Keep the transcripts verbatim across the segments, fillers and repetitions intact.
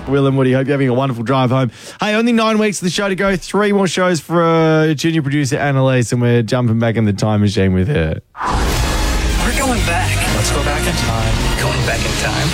Will and Woody, hope you're having a wonderful drive home. Hey, only nine weeks of the show to go. Three more shows for uh, junior producer Annalise, and we're jumping back in the time machine with her. We're going back. Let's go back in time. Going back in time.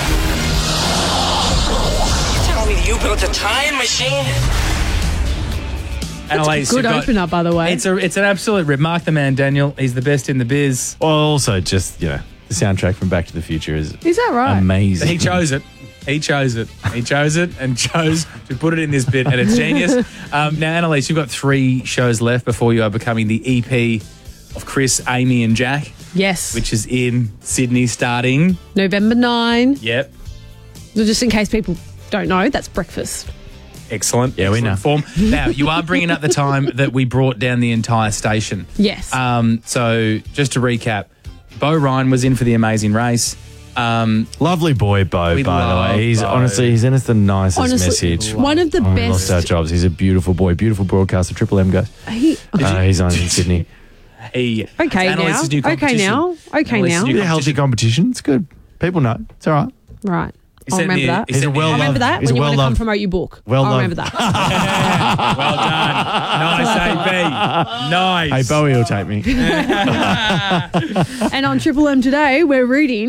You telling me you built a time machine? Annalise, Good you've got- opener, by the way. It's a it's an absolute rip. Mark the man, Daniel. He's the best in the biz. Well, also just, you know, the soundtrack from Back to the Future is Is that right? amazing. He chose it. He chose it. He chose it and chose to put it in this bit, and it's genius. Um, now, Annalise, you've got three shows left before you are becoming the E P of Chris, Amy, and Jack, Yes. which is in Sydney starting. November ninth. Yep. Just in case people don't know, that's breakfast. Excellent. Yeah, we Excellent know. Form. Now, you are bringing up the time that we brought down the entire station. Yes. Um, so, just to recap, Bo Ryan was in for the amazing race. Um, Lovely boy, Bo, We by the love way. He's Bo. honestly, he sent us the nicest Honestly, message. one of the Oh, we lost our best. jobs. He's a beautiful boy, beautiful broadcaster. Triple M guys. He, Uh, he's on in Sydney. he, okay it's now. Annalise's new Okay competition. now. Okay Annalise's now. new It's a healthy competition. It's good. People know. It's all right. Right. He I'll sent remember me a- that. he He's a sent me well I'll loved. remember that He's when a you well want to come loved. promote your book. well I'll loved- remember that. Well done. Nice, A B. Nice. Hey, Bowie will take me. And on Triple M today, we're reading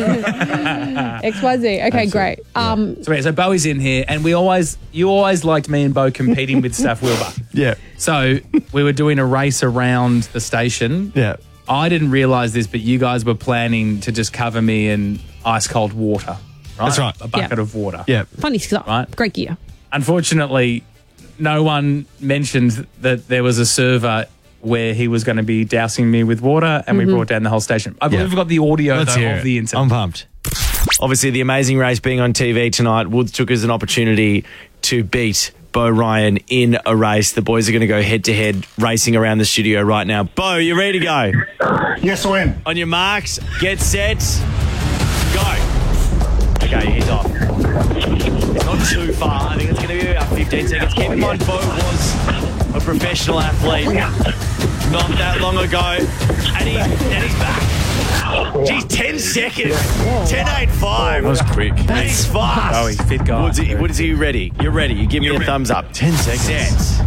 X Y Z. Okay, great. Um, So, yeah, so Bowie's in here, and we always, you always liked me and Bo competing with Steph Wilbur. Yeah. So we were doing a race around the station. Yeah. I didn't realise this, but you guys were planning to just cover me in ice cold water. Right? That's right. A bucket Yeah. of water. Yeah. funny stuff. Right. Great gear. Unfortunately, no one mentioned that there was a server where he was going to be dousing me with water, and we brought down the whole station. I believe Yeah. we've got the audio Let's though, hear of it. the incident. I'm pumped. Obviously, the Amazing Race being on T V tonight, Woods took as an opportunity to beat Bo Ryan in a race. The boys are going to go head-to-head racing around the studio right now. Bo, you ready to go? Yes, I am. On your marks, get set, go. Okay, he's off. It's not too far. I think it's going to be about fifteen seconds. Keep in mind, Bo was a professional athlete not that long ago, and, he, and he's back. Geez, ten seconds. ten eight five. That was quick. That's fast. Oh, he's fit guy. Woodsy, Woodsy, you ready? You're ready. You give me a thumbs up. ten seconds. Set.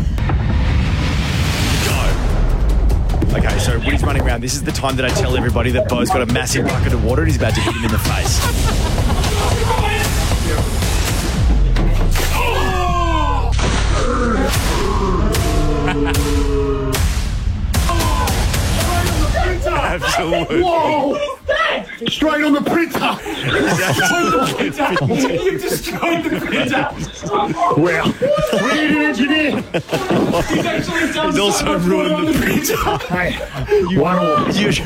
Go. Okay, so Woody's running around. This is the time that I tell everybody that Bo's got a massive bucket of water and he's about to hit him in the face. Absolutely. Whoa! Straight on the printer. You've destroyed the printer. Well, we need an engineer. He's actually done He's also ruined the printer. Hey, one all.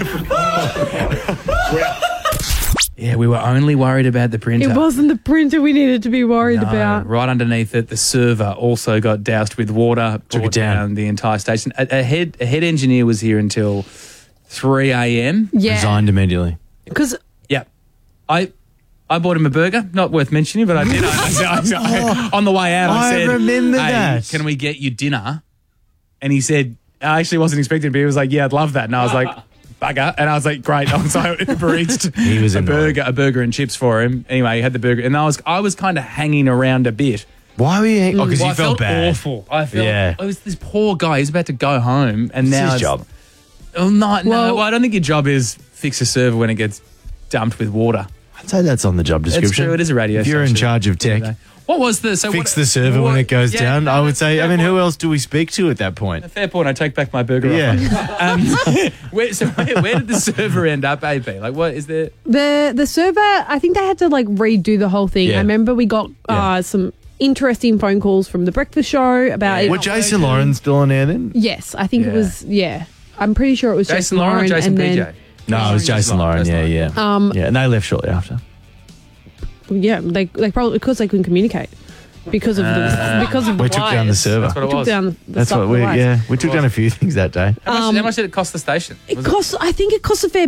Well, Yeah, we were only worried about the printer. It wasn't the printer we needed to be worried No, about. right underneath it, the server also got doused with water. Took brought it down. the entire station. A, a head a head engineer was here until three a.m. Yeah. Resigned immediately. Because Yeah, I I bought him a burger. Not worth mentioning, but I did. I, I, I, on the way out, I, I said, remember hey, that. can we get you dinner? And he said, I actually wasn't expecting it, but he was like, yeah, I'd love that. And I was like, bugger. And I was like, great. So I Uber Eats'd He was a annoyed. burger, a burger and chips for him. Anyway, he had the burger, and I was I was kind of hanging around a bit. Why were you? Oh, because Well, you I felt, bad. awful. I felt Yeah. it was this poor guy. He's about to go home, and It's now his it's, job. Oh, no, no. Well- Well, I don't think your job is fix a server when it gets dumped with water. I'd say that's on the job description. It's true. It is a radio If you're in station. charge of tech, What was the so fix what, the server what- when it goes yeah, down. no, I would that's say, a I fair mean, who point. else do we speak to at that point? Fair point. I take back my burger. Yeah. offer. Um, where, so where, where did the server end up, A P? Like, what is there? the the server, I think they had to like redo the whole thing. Yeah. I remember we got Yeah. uh, some interesting phone calls from the breakfast show about it. Were Jason Lauren still on air then? Yes, I think Yeah. it was. Yeah, I'm pretty sure it was Jason Jason Lauren or Lauren Jason and P J? then No, it was Jason Lauren. Jason Yeah, Lauren. yeah. Um, Yeah, and they left shortly after. yeah, they they probably because they couldn't communicate because of the because of the We took down the wires. server. That's what it Took was. down the That's stuff what with we, the wires. yeah, we took down a few things that day. How much, Um, how much did it cost the station? It Was costs. I think it costs a fair bit.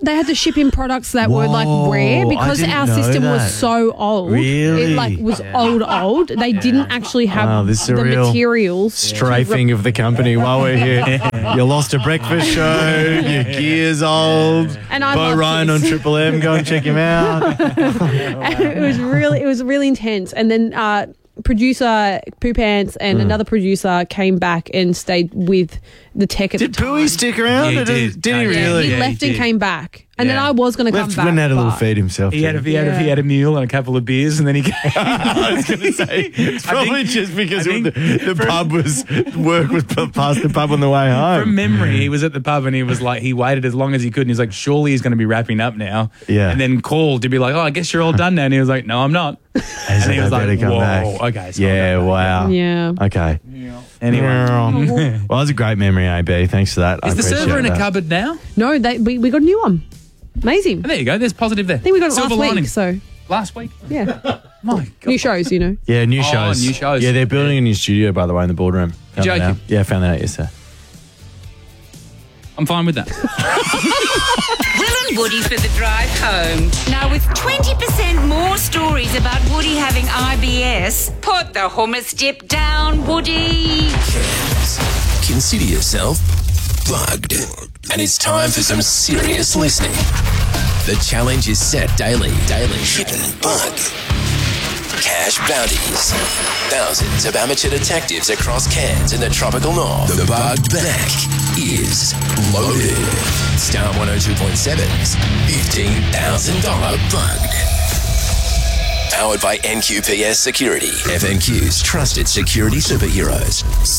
they had to ship in products that were like Whoa, rare I because didn't our know system that. was so old. Really? It like was old, old. They didn't actually have Wow, this is a the real materials. Strafing of the company while we're here. You lost a breakfast show. Your gear's old. And I Bo loved Ryan this. on Triple M. Go and check him out. It was really, it was really intense. And then uh, producer Poo Pants and Mm. another producer came back and stayed with the tech at Did the time. Pooey stick around? Yeah, he Or did. did he No, yeah. really? He Yeah, left he and did. came back, and then Yeah. I was going to come Left back. went and had a little but- feed himself. He had, a, too. he, had a, he Yeah. had a mule and a couple of beers, and then he came. I was going to say, it's probably just because I think the, the from- pub was, work was p- past the pub on the way home. From memory, he was at the pub and he was like, he waited as long as he could, and he's like, surely he's going to be wrapping up now. Yeah. And then called to be like, oh, I guess you're all done now. And he was like, no, I'm not. And and he was like, come whoa, back. okay. So Yeah, I'll go back. wow. Yeah. Okay. Anyway. well, that was a great memory, A B. Thanks for that. I Is the appreciate server in a that. cupboard now? No, they, we, we got a new one. Amazing. And there you go. There's positive there. I think we got it Silver last lining. week, so Last week? yeah. My God. New shows, you know. Yeah, new Oh, shows. new shows. Yeah, they're building a new studio, by the way, in the boardroom. Found that Joking. out. Yeah, found that out yesterday. I'm fine with that. Will and Woody for the drive home. Now, with twenty percent more stories about Woody having I B S, put the hummus dip down, Woody. Consider yourself bugged. And it's time for some serious listening. The challenge is set daily. Daily. Hidden bug. Cash bounties. Thousands of amateur detectives across Cairns and the tropical north. The Bugged Back is loaded. Star one oh two point seven's fifteen thousand dollars Bugged. Powered by N Q P S Security. F N Q's trusted security superheroes.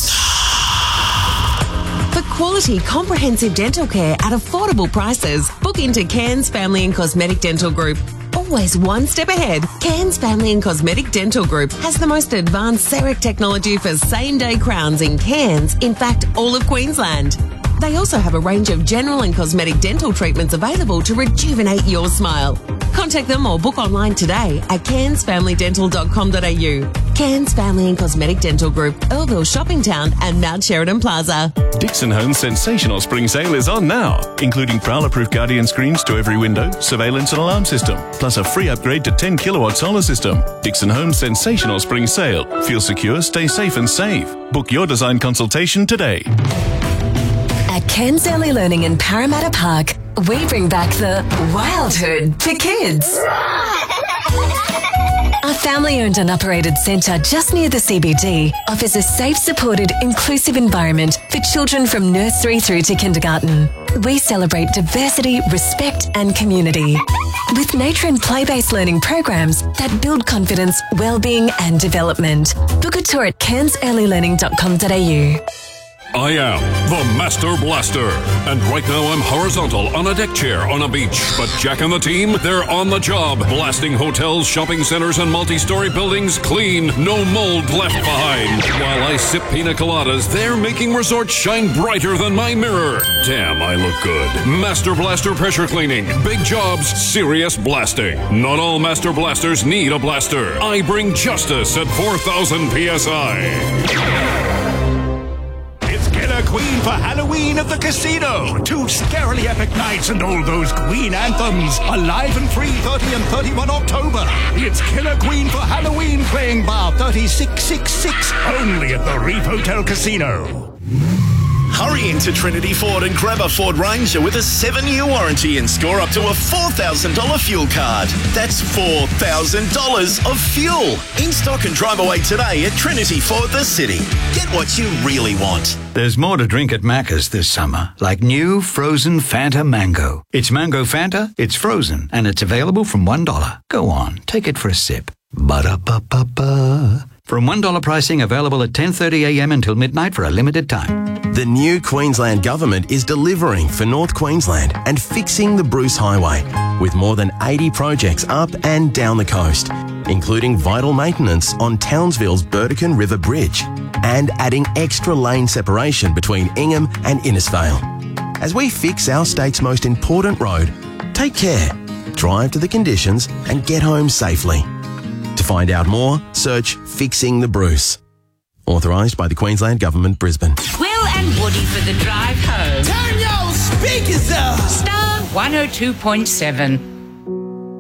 For quality, comprehensive dental care at affordable prices, book into Cairns Family and Cosmetic Dental Group. Always one step ahead, Cairns Family and Cosmetic Dental Group has the most advanced CEREC technology for same-day crowns in Cairns, in fact, all of Queensland. They also have a range of general and cosmetic dental treatments available to rejuvenate your smile. Contact them or book online today at cairns family dental dot com dot a u. Cairns Family and Cosmetic Dental Group, Earlville Shopping Town and Mount Sheridan Plaza. Dixon Home's sensational spring sale is on now, including prowler-proof Guardian screens to every window, surveillance and alarm system, plus a free upgrade to ten kilowatt solar system. Dixon Home's sensational spring sale. Feel secure, stay safe and save. Book your design consultation today. At Cairns Early Learning in Parramatta Park, we bring back the wildhood for kids. Our family-owned and operated centre just near the C B D offers a safe, supported, inclusive environment for children from nursery through to kindergarten. We celebrate diversity, respect and community with nature and play-based learning programs that build confidence, well-being and development. Book a tour at cairns early learning dot com dot a u. I am the Master Blaster, and right now I'm horizontal on a deck chair on a beach. But Jack and the team, they're on the job, blasting hotels, shopping centers, and multi-story buildings clean, no mold left behind. While I sip pina coladas, they're making resorts shine brighter than my mirror. Damn, I look good. Master Blaster Pressure Cleaning. Big jobs, serious blasting. Not all Master Blasters need a blaster. I bring justice at four thousand P S I. Killer Queen for Halloween at the casino. Two scarily epic nights and all those Queen anthems. Alive and free thirty and thirty-first October. It's Killer Queen for Halloween playing bar thirty-six sixty-six only at the Reef Hotel Casino. Hurry into Trinity Ford and grab a Ford Ranger with a seven-year warranty and score up to a four thousand dollars fuel card. That's four thousand dollars of fuel. In stock and drive away today at Trinity Ford the City. Get what you really want. There's more to drink at Macca's this summer, like new frozen Fanta Mango. It's Mango Fanta, it's frozen, and it's available from one dollar. Go on, take it for a sip. Ba-da-ba-ba-ba. From one dollar pricing available at ten thirty a m until midnight for a limited time. The new Queensland Government is delivering for North Queensland and fixing the Bruce Highway with more than eighty projects up and down the coast, including vital maintenance on Townsville's Burdekin River Bridge and adding extra lane separation between Ingham and Innisfail. As we fix our state's most important road, take care, drive to the conditions and get home safely. To find out more, search Fixing the Bruce. Authorised by the Queensland Government, Brisbane. Will and Woody for the drive home. Turn your speakers up. Star one oh two point seven.